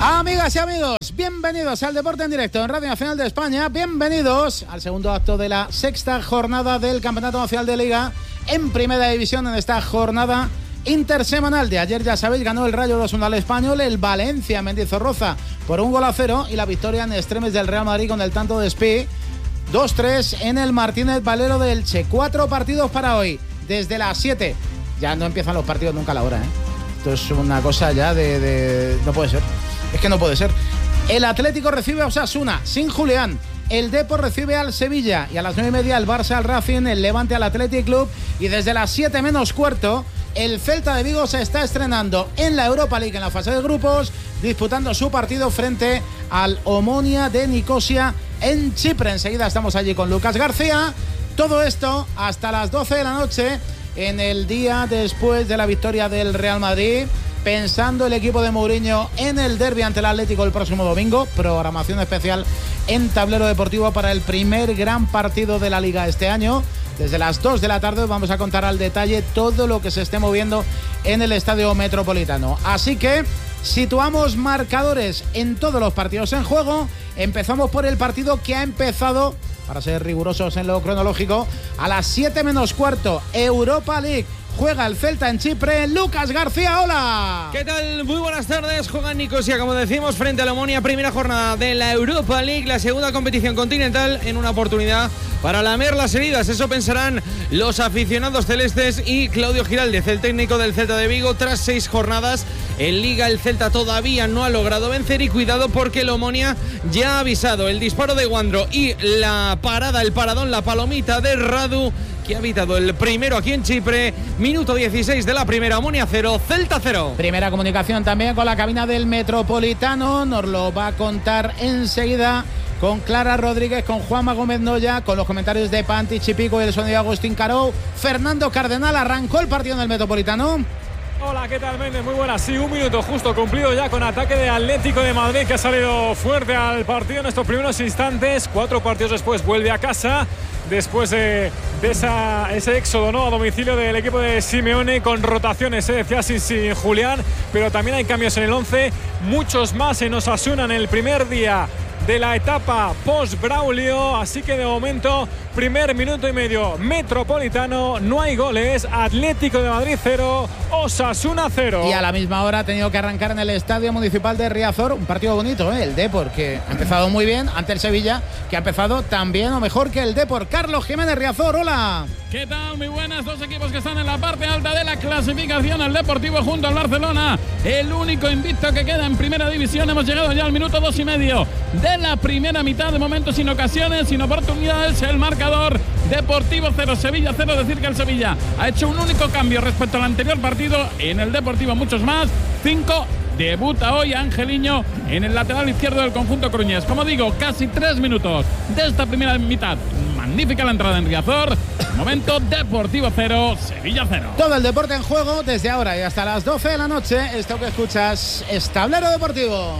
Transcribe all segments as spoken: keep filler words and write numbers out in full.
Amigas y amigos, bienvenidos al Deporte en Directo en Radio Nacional de España. Bienvenidos al segundo acto de la sexta jornada del Campeonato Nacional de Liga en Primera División, en esta jornada intersemanal de ayer. Ya sabéis, ganó el Rayo dos uno al Español, el Valencia en Mendizorroza por un gol a cero y la victoria en extremes del Real Madrid con el tanto de Spi dos tres en el Martínez Valero de Elche. Cuatro partidos para hoy, desde las siete. Ya no empiezan los partidos nunca a la hora, ¿eh? Esto es una cosa ya de... de... no puede ser. Es que no puede ser. El Atlético recibe a Osasuna sin Julián. El Depor recibe al Sevilla. Y a las nueve y media el Barça al Racing, el Levante al Athletic Club. Y desde las siete menos cuarto, el Celta de Vigo se está estrenando en la Europa League en la fase de grupos, disputando su partido frente al Omonia de Nicosia en Chipre. Enseguida estamos allí con Lucas García. Todo esto hasta las doce de la noche, en el día después de la victoria del Real Madrid, pensando el equipo de Mourinho en el derbi ante el Atlético el próximo domingo. Programación especial en Tablero Deportivo para el primer gran partido de la Liga este año. Desde las dos de la tarde vamos a contar al detalle todo lo que se esté moviendo en el Estadio Metropolitano. Así que situamos marcadores en todos los partidos en juego. Empezamos por el partido que ha empezado, para ser rigurosos en lo cronológico, a las siete menos cuarto, Europa League. Juega el Celta en Chipre. Lucas García, hola. ¿Qué tal? Muy buenas tardes. Juega en Nicosia, como decimos, frente a la Omonia. Primera jornada de la Europa League, la segunda competición continental, en una oportunidad para lamer las heridas. Eso pensarán los aficionados celestes y Claudio Giraldez, el técnico del Celta de Vigo. Tras seis jornadas en Liga, el Celta todavía no ha logrado vencer. Y cuidado, porque el Omonia ya ha avisado. El disparo de Wandro y la parada, el paradón, la palomita de Radu, que ha evitado el primero aquí en Chipre. Minuto dieciséis de la primera, Omonia cero, Celta cero. Primera comunicación también con la cabina del Metropolitano. Nos lo va a contar enseguida con Clara Rodríguez, con Juanma Gómez Noya, con los comentarios de Panti Chipico y el sonido de Agustín Caró. Fernando Cardenal, arrancó el partido en el Metropolitano. Hola, ¿qué tal, Méndez? Muy buenas. Sí, un minuto justo cumplido ya con ataque de Atlético de Madrid, que ha salido fuerte al partido en estos primeros instantes. Cuatro partidos después vuelve a casa, después de, de esa, ese éxodo, ¿no?, a domicilio del equipo de Simeone, con rotaciones, se decía, sin, sin Julián, pero también hay cambios en el once, muchos más en Osasuna en el primer día de la etapa post-Braulio. Así que de momento, primer minuto y medio Metropolitano, no hay goles. Atlético de Madrid cero, Osasuna cero. Y a la misma hora ha tenido que arrancar en el Estadio Municipal de Riazor un partido bonito, ¿eh? El Depor, que ha empezado muy bien ante el Sevilla, que ha empezado también o mejor que el Depor. Carlos Jiménez, Riazor, hola. ¿Qué tal? Muy buenas. Dos equipos que están en la parte alta de la clasificación. El Deportivo junto al Barcelona, el único invicto que queda en Primera División. Hemos llegado ya al minuto dos y medio de la primera mitad. De momento sin ocasiones, sin oportunidades. El marcador: Deportivo cero, Sevilla cero. Decir que el Sevilla ha hecho un único cambio respecto al anterior partido. En el Deportivo muchos más. cinco. Debuta hoy Angeliño en el lateral izquierdo del conjunto coruñés. Como digo, casi tres minutos de esta primera mitad. Magnífica la entrada en Riazor. Momento: Deportivo cero, Sevilla cero. Todo el deporte en juego desde ahora y hasta las doce de la noche. Esto que escuchas es Tablero Deportivo.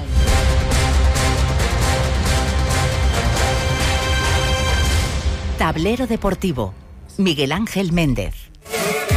Tablero Deportivo. Miguel Ángel Méndez.